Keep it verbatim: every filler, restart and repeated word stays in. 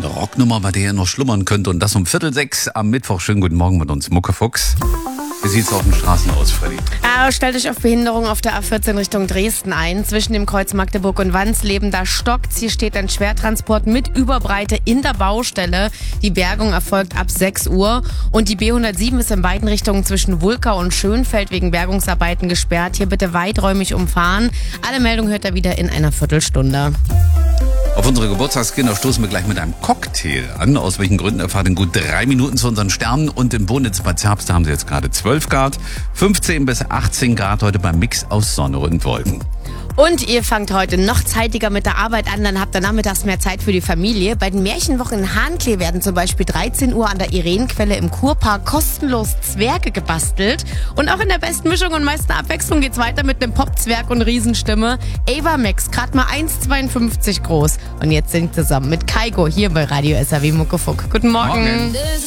Eine Rocknummer, bei der ihr noch schlummern könnt. Und das um Viertel sechs am Mittwoch. Schönen guten Morgen mit uns, Muckefuchs. Wie sieht's auf den Straßen aus, Freddy? Ja, stellt euch auf Behinderung auf der A vierzehn Richtung Dresden ein. Zwischen dem Kreuz Magdeburg und Wansleben, da stockt's. Hier steht ein Schwertransport mit Überbreite in der Baustelle. Die Bergung erfolgt ab sechs Uhr. Und die B hundertsieben ist in beiden Richtungen zwischen Wulkau und Schönfeld wegen Bergungsarbeiten gesperrt. Hier bitte weiträumig umfahren. Alle Meldungen hört ihr wieder in einer Viertelstunde. Auf unsere Geburtstagskinder stoßen wir gleich mit einem Cocktail an. Aus welchen Gründen erfahrt in gut drei Minuten zu unseren Sternen. Und in Bonitz bei Zerbst haben sie jetzt gerade zwölf Grad. fünfzehn bis achtzehn Grad heute beim Mix aus Sonne und Wolken. Und ihr fangt heute noch zeitiger mit der Arbeit an, dann habt ihr nachmittags mehr Zeit für die Familie. Bei den Märchenwochen in Hahnklee werden zum Beispiel dreizehn Uhr an der Irenquelle im Kurpark kostenlos Zwerge gebastelt. Und auch in der besten Mischung und meisten Abwechslung geht's weiter mit einem Pop-Zwerg und Riesenstimme. Ava Max, gerade mal eins Komma zweiundfünfzig groß. Und jetzt singt zusammen mit Kaigo hier bei Radio S R W Muckefuck. Guten Morgen. Morgen.